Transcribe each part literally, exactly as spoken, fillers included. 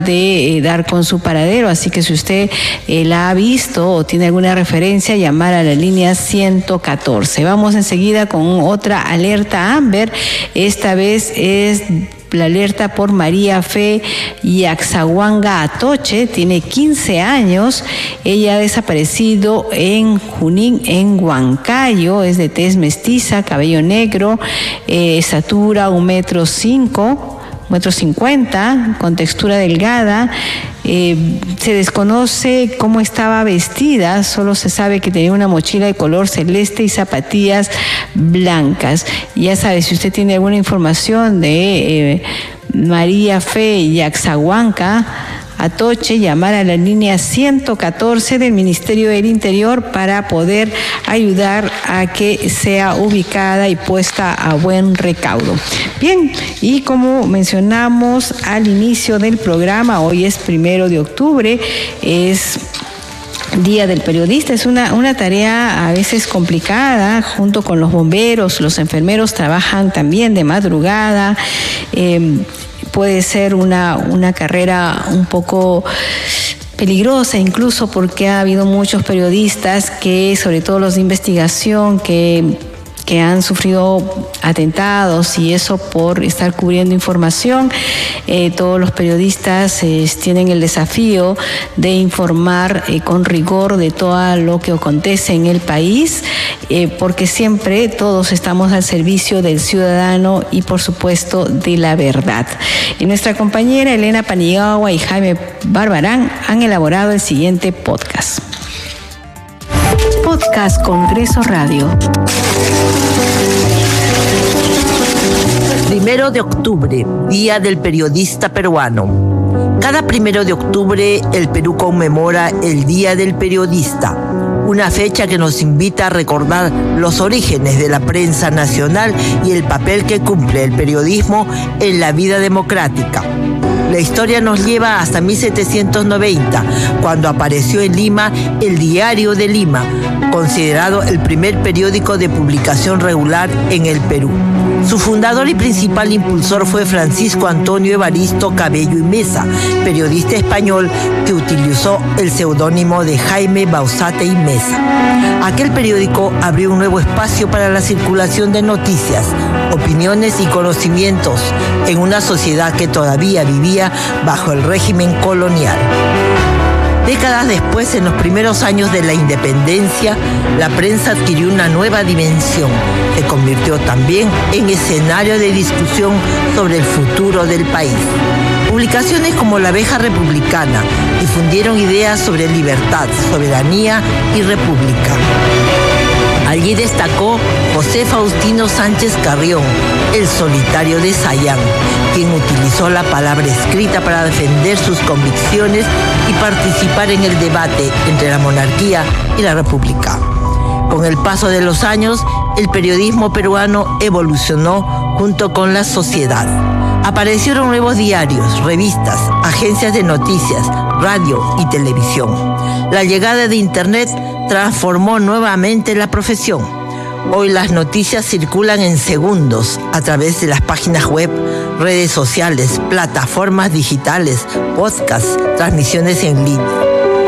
de eh, dar con su paradero, así que si usted eh, la ha visto o tiene alguna referencia, llamar a la línea ciento catorce. Vamos enseguida con otra alerta Amber. Esta vez es la alerta por María Fe Yaxahuanga Atoche. Tiene quince años. Ella ha desaparecido en Junín, en Huancayo. Es de tez mestiza, cabello negro, eh, estatura un metro cinco. metro cincuenta, con textura delgada. Eh, se desconoce cómo estaba vestida, solo se sabe que tenía una mochila de color celeste y zapatillas blancas. Ya sabe, si usted tiene alguna información de eh, María Fe Yaxahuanga Atoche, llamar a la línea ciento catorce del Ministerio del Interior para poder ayudar a que sea ubicada y puesta a buen recaudo. Bien, y como mencionamos al inicio del programa, hoy es primero de octubre, es Día del Periodista. Es una, una tarea a veces complicada. Junto con los bomberos, los enfermeros trabajan también de madrugada. Eh, puede ser una, una carrera un poco peligrosa, incluso porque ha habido muchos periodistas que, sobre todo los de investigación, que que han sufrido atentados y eso por estar cubriendo información. Eh, todos los periodistas eh, tienen el desafío de informar eh, con rigor de todo lo que acontece en el país, eh, porque siempre todos estamos al servicio del ciudadano y por supuesto de la verdad. Y nuestra compañera Elena Paniagua y Jaime Barbarán han elaborado el siguiente podcast. Podcast Congreso Radio. Primero de octubre, Día del Periodista Peruano. Cada primero de octubre el Perú conmemora el Día del Periodista, una fecha que nos invita a recordar los orígenes de la prensa nacional y el papel que cumple el periodismo en la vida democrática. La historia nos lleva hasta mil setecientos noventa, cuando apareció en Lima el Diario de Lima, considerado el primer periódico de publicación regular en el Perú. Su fundador y principal impulsor fue Francisco Antonio Evaristo Cabello y Mesa, periodista español que utilizó el seudónimo de Jaime Bauzate y Mesa. Aquel periódico abrió un nuevo espacio para la circulación de noticias, opiniones y conocimientos en una sociedad que todavía vivía bajo el régimen colonial. Décadas después, en los primeros años de la independencia, la prensa adquirió una nueva dimensión. Se convirtió también en escenario de discusión sobre el futuro del país. Publicaciones como La Abeja Republicana difundieron ideas sobre libertad, soberanía y república. Allí destacó José Faustino Sánchez Carrión, el solitario de Sayán, quien utilizó la palabra escrita para defender sus convicciones y participar en el debate entre la monarquía y la república. Con el paso de los años, el periodismo peruano evolucionó junto con la sociedad. Aparecieron nuevos diarios, revistas, agencias de noticias, radio y televisión. La llegada de Internet transformó nuevamente la profesión. Hoy las noticias circulan en segundos a través de las páginas web, redes sociales, plataformas digitales, podcasts, transmisiones en línea.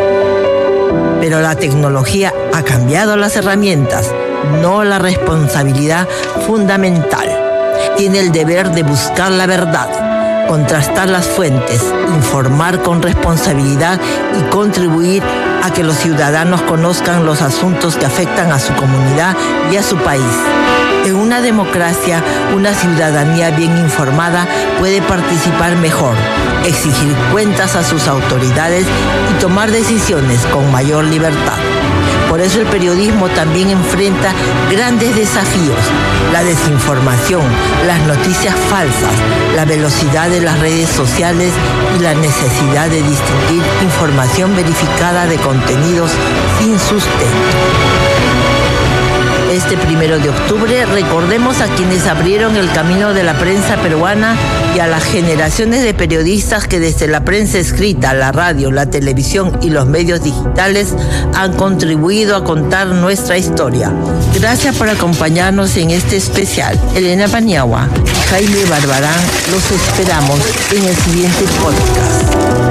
Pero la tecnología ha cambiado las herramientas, no la responsabilidad fundamental. Tiene el deber de buscar la verdad, contrastar las fuentes, informar con responsabilidad y contribuir a que los ciudadanos conozcan los asuntos que afectan a su comunidad y a su país. En una democracia, una ciudadanía bien informada puede participar mejor, exigir cuentas a sus autoridades y tomar decisiones con mayor libertad. Por eso el periodismo también enfrenta grandes desafíos: la desinformación, las noticias falsas, la velocidad de las redes sociales y la necesidad de distinguir información verificada de contenidos sin sustento. Este primero de octubre recordemos a quienes abrieron el camino de la prensa peruana y a las generaciones de periodistas que desde la prensa escrita, la radio, la televisión y los medios digitales han contribuido a contar nuestra historia. Gracias por acompañarnos en este especial. Elena Paniagua y Jaime Barbarán los esperamos en el siguiente podcast.